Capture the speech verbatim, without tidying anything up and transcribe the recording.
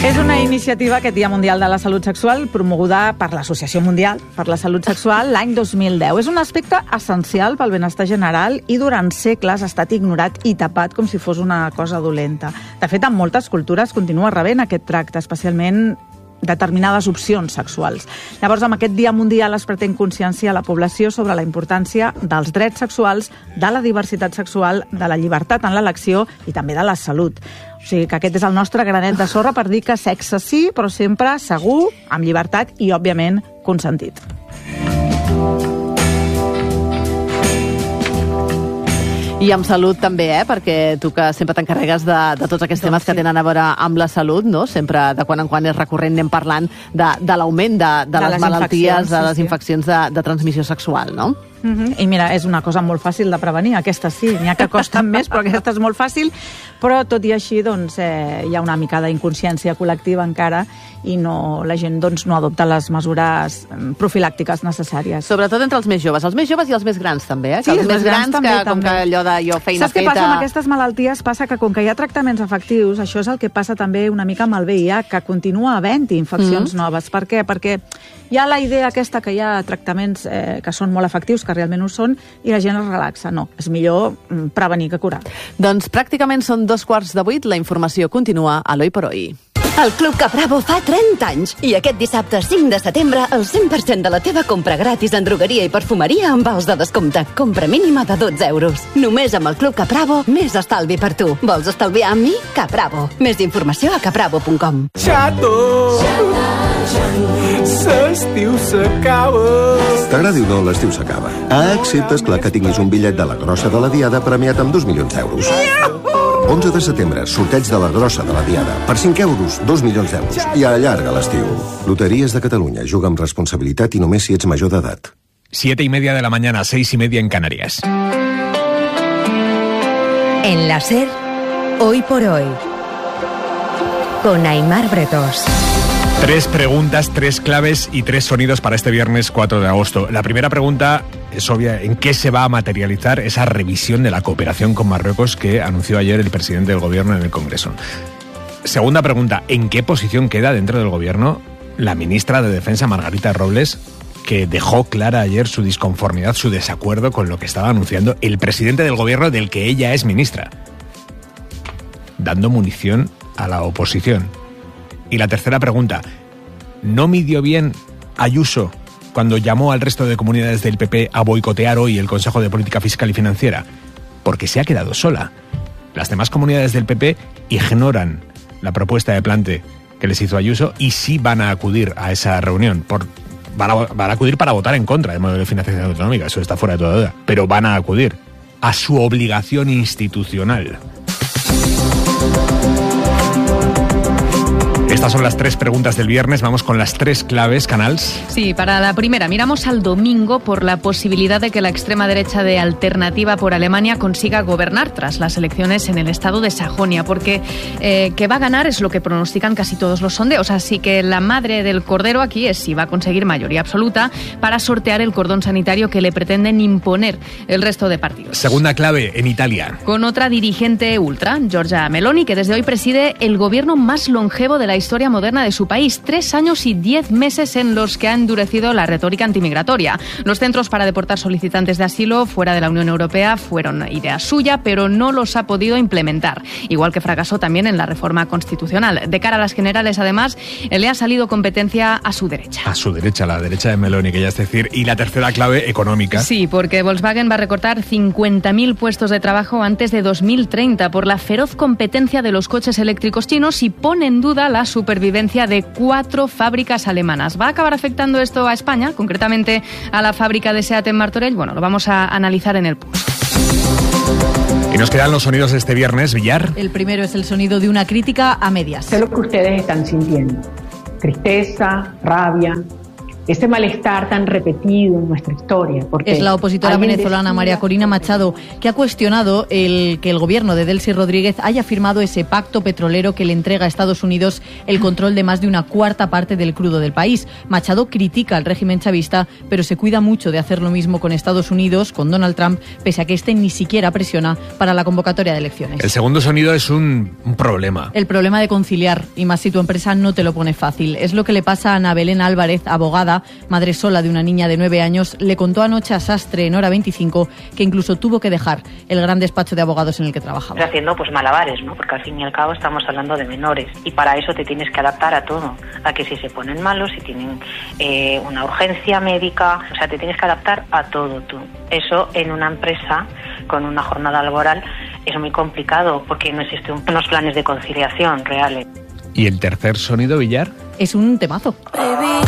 És una iniciativa, aquest Dia Mundial de la Salut Sexual, promoguda per l'Associació Mundial per la Salut Sexual l'any dos mil deu. És un aspecte essencial pel benestar general i durant segles ha estat ignorat i tapat com si fos una cosa dolenta. De fet, en moltes cultures continua rebent aquest tracte, especialment determinades opcions sexuals. Llavors, amb aquest Dia Mundial es pretén conscienciar la població sobre la importància dels drets sexuals, de la diversitat sexual, de la llibertat en l'elecció i també de la salut. O sigui que aquest és el nostre granet de sorra per dir que sexe sí, però sempre segur, amb llibertat i, òbviament, consentit. I amb salut també, eh? Perquè tu que sempre t'encarregues de, de tots aquests temes doncs sí. que tenen a veure amb la salut, no? Sempre de quan en quan és recurrent anem parlant de, de l'augment de, de, de les, les malalties, de les infeccions de, de transmissió sexual, no? Uh-huh. I mira, és una cosa molt fàcil de prevenir, aquesta sí, n'hi ha que costen més, però aquesta és molt fàcil, però tot i així doncs, eh, hi ha una mica d'inconsciència col·lectiva encara i no, la gent doncs, no adopta les mesures profilàctiques necessàries. Sobretot entre els més joves, els més joves i els més grans també, eh? Sí, que els, els més, més grans, grans també, que, com també. que allò de jo feina Saps què feta... passa amb aquestes malalties? Passa que com que hi ha tractaments efectius, això és el que passa també una mica amb el V I H, que continua havent-hi infeccions mm. noves. Per què? Perquè hi ha la idea aquesta que hi ha tractaments eh, que són molt efectius, que realment ho són, i la gent es relaxa. No, és millor prevenir que curar. Doncs pràcticament són dos quarts de vuit, la informació continua a l'Hoy por Hoy. El Club Capravo fa trenta anys i aquest dissabte cinc de setembre el cent per cent de la teva compra gratis en drogueria i perfumeria amb vals de descompte. Compra mínima de dotze euros. Només amb el Club Capravo, més estalvi per tu. Vols estalviar amb mi? Capravo. Més informació a capravo punt com. Xato! L'estiu s'acaba! T'agradi o no, l'estiu s'acaba. Excepte, esclar, que tinguis un bitllet de la grossa de la Diada premiat amb dos milions d'euros. onze de setembre, sorteig de la grossa de la Diada. Per cinc euros, dos milions d'euros. I allarga l'estiu. Loteries de Catalunya. Juga amb responsabilitat i només si ets major d'edat. Siete y media de la mañana, seis y media en Canarias. En la SER, Hoy por Hoy, con Aimar Bretós. Tres preguntas, tres claves y tres sonidos para este viernes cuatro de agosto. La primera pregunta es obvia. ¿En qué se va a materializar esa revisión de la cooperación con Marruecos que anunció ayer el presidente del gobierno en el Congreso? Segunda pregunta. ¿En qué posición queda dentro del gobierno la ministra de Defensa, Margarita Robles, que dejó clara ayer su disconformidad, su desacuerdo con lo que estaba anunciando el presidente del gobierno del que ella es ministra, dando munición a la oposición? Y la tercera pregunta, ¿no midió bien Ayuso cuando llamó al resto de comunidades del P P a boicotear hoy el Consejo de Política Fiscal y Financiera? Porque se ha quedado sola. Las demás comunidades del P P ignoran la propuesta de plante que les hizo Ayuso y sí van a acudir a esa reunión. Por, van, a, van a acudir para votar en contra del modelo de financiación autonómica, eso está fuera de toda duda. Pero van a acudir a su obligación institucional. Estas son las tres preguntas del viernes. Vamos con las tres claves, Canals. Sí, para la primera, miramos al domingo por la posibilidad de que la extrema derecha de Alternativa por Alemania consiga gobernar tras las elecciones en el estado de Sajonia, porque eh, que va a ganar es lo que pronostican casi todos los sondeos. Así que la madre del cordero aquí es si va a conseguir mayoría absoluta para sortear el cordón sanitario que le pretenden imponer el resto de partidos. Segunda clave, en Italia. Con otra dirigente ultra, Giorgia Meloni, que desde hoy preside el gobierno más longevo de la historia historia moderna de su país. Tres años y diez meses en los que ha endurecido la retórica antimigratoria. Los centros para deportar solicitantes de asilo fuera de la Unión Europea fueron idea suya, pero no los ha podido implementar. Igual que fracasó también en la reforma constitucional. De cara a las generales, además, le ha salido competencia a su derecha. A su derecha, la derecha de Meloni, que ya es decir. Y la tercera clave, económica. Sí, porque Volkswagen va a recortar cincuenta mil puestos de trabajo antes de dos mil treinta por la feroz competencia de los coches eléctricos chinos y pone en duda la supervivencia de cuatro fábricas alemanas. ¿Va a acabar afectando esto a España, concretamente a la fábrica de SEAT en Martorell? Bueno, lo vamos a analizar en el P U S. Y nos quedan los sonidos de este viernes, Villar. El primero es el sonido de una crítica a medias. Sé lo que ustedes están sintiendo. Tristeza, rabia, ese malestar tan repetido en nuestra historia. Porque es la opositora venezolana María Corina Machado, que ha cuestionado el que el gobierno de Delcy Rodríguez haya firmado ese pacto petrolero que le entrega a Estados Unidos el control de más de una cuarta parte del crudo del país. Machado critica al régimen chavista, pero se cuida mucho de hacer lo mismo con Estados Unidos, con Donald Trump, pese a que este ni siquiera presiona para la convocatoria de elecciones. El segundo sonido es un, un problema. El problema de conciliar, y más si tu empresa no te lo pone fácil. Es lo que le pasa a Ana Belén Álvarez, abogada, madre sola de una niña de nueve años. Le contó anoche a Sastre en Hora veinticinco que incluso tuvo que dejar el gran despacho de abogados en el que trabajaba. Haciendo pues malabares, ¿no? Porque al fin y al cabo estamos hablando de menores y para eso te tienes que adaptar a todo, a que si se ponen malos, si tienen eh, una urgencia médica, o sea, te tienes que adaptar a todo tú. Eso en una empresa con una jornada laboral es muy complicado porque no existen unos planes de conciliación reales. ¿Y el tercer sonido, Villar? Es un temazo.